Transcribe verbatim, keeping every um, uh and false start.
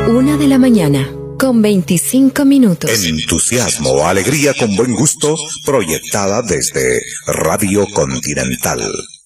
Una de la mañana, con veinticinco minutos. Entusiasmo, alegría con buen gusto, proyectada desde Radio Continental.